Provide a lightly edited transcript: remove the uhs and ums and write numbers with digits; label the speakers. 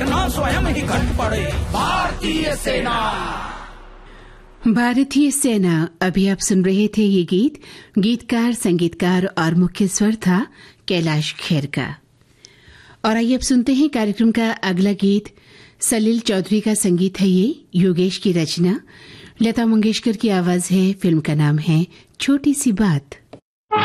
Speaker 1: देखना स्वयं ही घट पड़े। भारतीय सेना।
Speaker 2: भारतीय सेना। अभी आप सुन रहे थे ये गीत। गीतकार, संगीतकार और मुख्य स्वर था कैलाश खेर का। और आइए अब सुनते हैं कार्यक्रम का अगला गीत। सलील चौधरी का संगीत है ये, योगेश की रचना, लता मंगेशकर की आवाज है। फिल्म का नाम है छोटी सी बात।